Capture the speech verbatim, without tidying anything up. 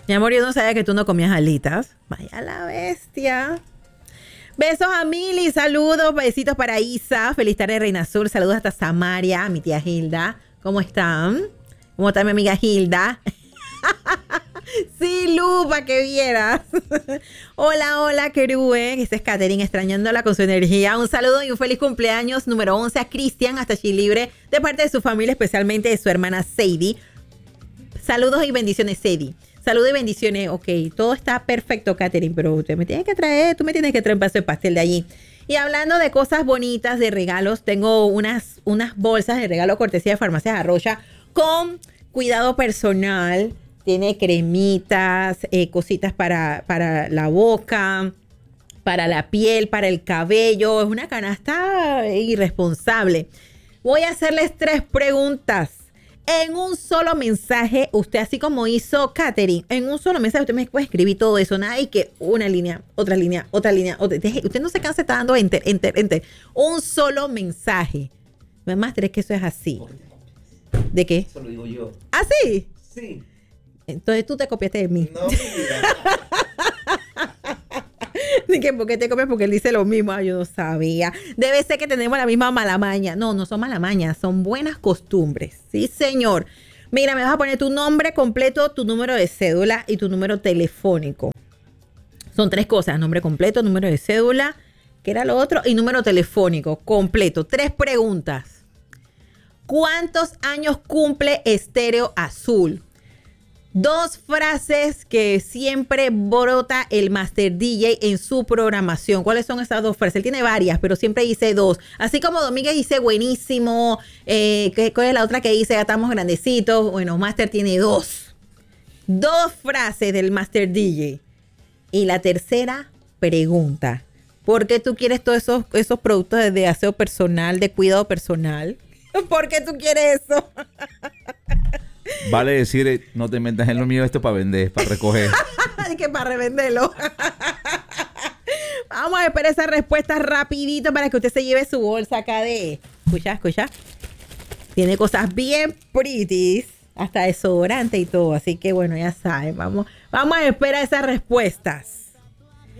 Mi amor, yo no sabía que tú no comías alitas. Vaya la bestia. Besos a Mili, saludos, besitos para Isa. Feliz tarde, Reina Azul. Saludos hasta Samaria, mi tía Hilda. ¿Cómo están? ¿Cómo está mi amiga Hilda? Sí, Lu, para que vieras. Hola, hola, Kerue. Esta es Katherine, extrañándola con su energía. Un saludo y un feliz cumpleaños número once a Cristian, hasta Chilibre, de parte de su familia, especialmente de su hermana Sadie. Saludos y bendiciones, Sadie. Saludos y bendiciones. Ok, todo está perfecto, Katherine, pero usted me tiene que traer, tú me tienes que traer un pedazo de pastel de allí. Y hablando de cosas bonitas, de regalos, tengo unas, unas bolsas de regalo cortesía de Farmacias Arrocha con cuidado personal. Tiene cremitas, eh, cositas para, para la boca, para la piel, para el cabello. Es una canasta irresponsable. Voy a hacerles tres preguntas. En un solo mensaje, usted, así como hizo Katherine, en un solo mensaje usted me puede escribir todo eso. Nada y que una línea, otra línea, otra línea. Otra. Usted no se cansa, está dando enter, enter, enter. Un solo mensaje. Más tres que eso es así. ¿De qué? Eso lo digo yo. ¿Ah, sí? Sí. Entonces tú te copiaste de mí. No, mira. Dije, ¿por qué te copias? Porque él dice lo mismo. Ah, yo no sabía. Debe ser que tenemos la misma mala maña. No, no son mala maña, son buenas costumbres. Sí, señor. Mira, me vas a poner tu nombre completo, tu número de cédula y tu número telefónico. Son tres cosas: nombre completo, número de cédula, ¿qué era lo otro? Y número telefónico completo. Tres preguntas. ¿Cuántos años cumple Estéreo Azul? Dos frases que siempre brota el Master D J en su programación. ¿Cuáles son esas dos frases? Él tiene varias, pero siempre dice dos. Así como Domínguez dice buenísimo. Eh, ¿Cuál es la otra que dice? Ya estamos grandecitos. Bueno, Master tiene dos. Dos frases del Master D J. Y la tercera pregunta. ¿Por qué tú quieres todos esos, esos productos de, de aseo personal, de cuidado personal? ¿Por qué tú quieres eso? Vale decir, no te metas en lo mío, esto para vender, para recoger. Hay que para revenderlo. Vamos a esperar esa respuesta rapidito para que usted se lleve su bolsa acá de... Escucha, escucha. Tiene cosas bien pretties, hasta desodorante y todo. Así que bueno, ya saben, vamos, vamos a esperar esas respuestas.